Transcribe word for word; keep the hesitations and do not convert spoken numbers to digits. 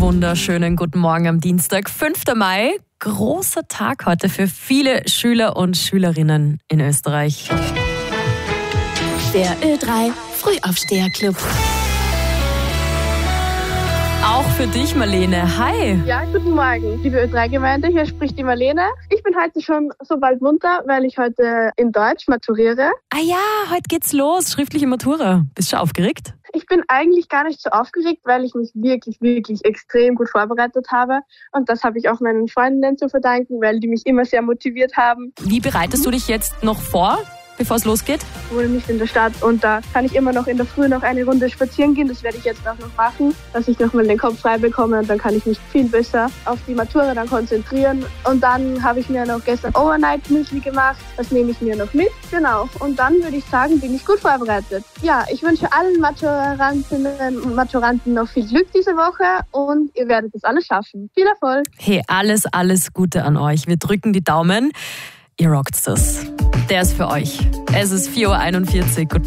wunderschönen guten Morgen am Dienstag, fünften Mai. Großer Tag heute für viele Schüler und Schülerinnen in Österreich. Der Ö drei Frühaufsteher-Club. Auch für dich, Marlene. Hi. Ja, guten Morgen, liebe Ö drei Gemeinde. Hier spricht die Marlene. Ich bin heute schon so bald munter, weil ich heute in Deutsch maturiere. Ah ja, heute geht's los. Schriftliche Matura. Bist du schon aufgeregt? Ich bin eigentlich gar nicht so aufgeregt, weil ich mich wirklich, wirklich extrem gut vorbereitet habe. Und das habe ich auch meinen Freundinnen zu verdanken, weil die mich immer sehr motiviert haben. Wie bereitest du dich jetzt noch vor, bevor es losgeht? Ich wohne nicht in der Stadt und da kann ich immer noch in der Früh noch eine Runde spazieren gehen. Das werde ich jetzt auch noch machen, dass ich nochmal den Kopf frei bekomme und dann kann ich mich viel besser auf die Matura dann konzentrieren. Und dann habe ich mir noch gestern Overnight Müsli gemacht. Das nehme ich mir noch mit. Genau. Und dann würde ich sagen, bin ich gut vorbereitet. Ja, ich wünsche allen Maturantinnen und Maturanten noch viel Glück diese Woche und ihr werdet es alles schaffen. Viel Erfolg! Hey, alles, alles Gute an euch. Wir drücken die Daumen. Ihr rockt das. Der ist für euch. Es ist vier Uhr einundvierzig.